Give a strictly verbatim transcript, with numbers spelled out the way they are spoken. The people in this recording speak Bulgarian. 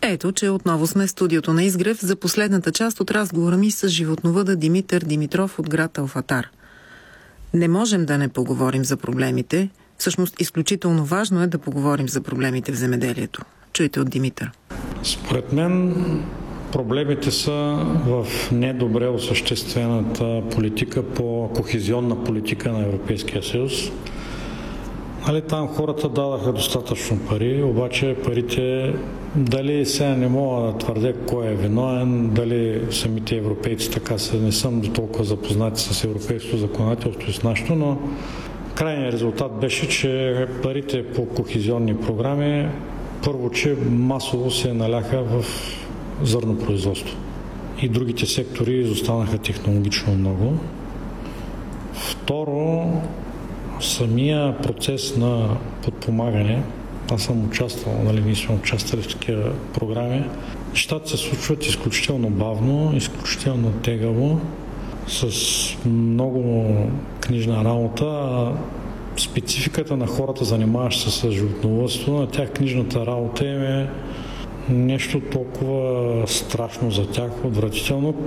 Ето, че отново сме в студиото на Изгрев за последната част от разговора ми с животновъда Димитър Димитров от град Алфатар. Не можем да не поговорим за проблемите. Всъщност, изключително важно е да поговорим за проблемите в земеделието. Чуйте от Димитър. Според мен проблемите са в недобре осъществената политика по кохезионна политика на Европейския съюз. Нали, там хората дадаха достатъчно пари, обаче парите, дали сега не мога да твърдя кой е виновен, дали самите европейци така са, не съм до толкова запознати с европейското законодателство и с нашето, но крайният резултат беше, че парите по кохезионни програми първо, че масово се наляха в зърнопроизводство и другите сектори изостанаха технологично много. Второ, самия процес на подпомагане, аз съм участвал, нали, ние сме участвали в такива програми, нещата се случват изключително бавно, изключително тегаво, с много книжна работа, а спецификата на хората, занимаващи се с животновъдство, на тях книжната работа им е нещо толкова страшно за тях, отвратително,